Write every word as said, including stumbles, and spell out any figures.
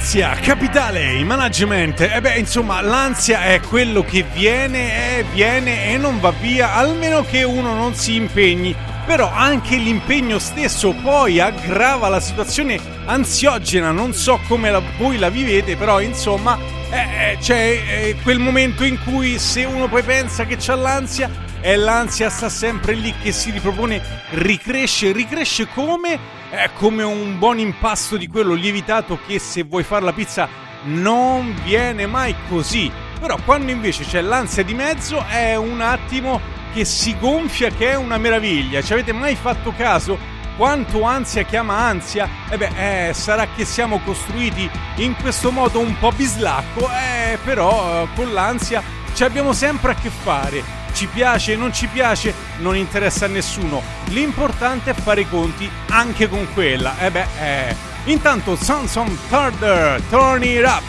Ansia, capitale, in management. E eh beh, insomma, l'ansia è quello che viene e viene e non va via, almeno che uno non si impegni. Però anche l'impegno stesso poi aggrava la situazione ansiogena. Non so come la, voi la vivete, però insomma eh, c'è eh, quel momento in cui se uno poi pensa che c'ha l'ansia, e l'ansia sta sempre lì che si ripropone, ricresce, ricresce come... è come un buon impasto di quello lievitato che se vuoi fare la pizza non viene mai così. Però quando invece c'è l'ansia di mezzo è un attimo che si gonfia, che è una meraviglia. Ci avete mai fatto caso quanto ansia chiama ansia? E beh, eh, sarà che siamo costruiti in questo modo un po' bislacco, eh, però eh, con l'ansia ci abbiamo sempre a che fare. Ci piace, non ci piace, non interessa a nessuno. L'importante è fare i conti anche con quella. E beh, eh. Intanto Sons of Thunder, Turn It Up.